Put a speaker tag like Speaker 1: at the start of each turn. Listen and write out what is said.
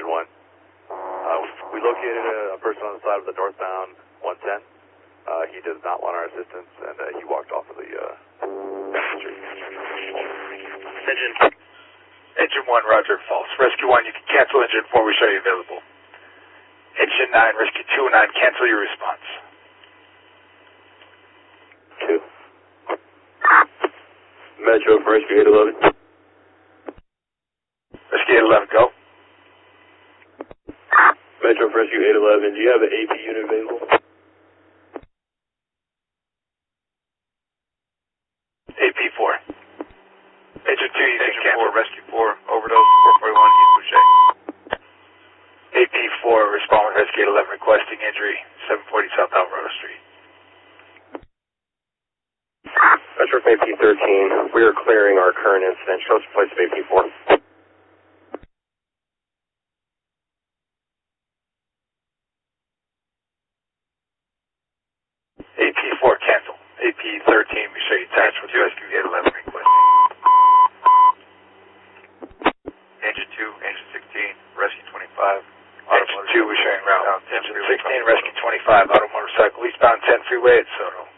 Speaker 1: Engine 1. We located a person on the side of the northbound 110. He does not want our assistance, and he walked off of the street.
Speaker 2: Engine 1, roger, false. Rescue 1, you can cancel Engine 4, we show you available. Engine 9, Rescue 2 and 9, cancel your response.
Speaker 1: 2. Metro for Rescue 811.
Speaker 2: Rescue 811, go.
Speaker 1: Metro for Rescue 811, do you have an AP unit available?
Speaker 2: AP4. Engine 2, you can cancel. Rescue 4, overdose, 441, East Boucher. AP4, respond with Rescue 811, requesting injury, 740 South Alvarado Street.
Speaker 1: Metro for AP13, we are clearing our current incident. Show us the place of AP4.
Speaker 2: AP4, cancel. AP13, we show you attached with Rescue 811 requesting. Engine 2, Engine 16, Rescue 25. Engine 2, we're showing route. Engine 16, Rescue 25, auto motorcycle, eastbound 10 freeway at Soto.